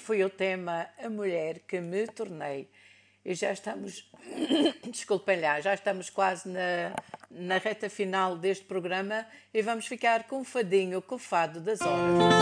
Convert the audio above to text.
foi o tema A Mulher que Me Tornei. E já estamos, desculpem lá, já estamos quase na reta final deste programa e vamos ficar com o fadinho, com o fado das horas.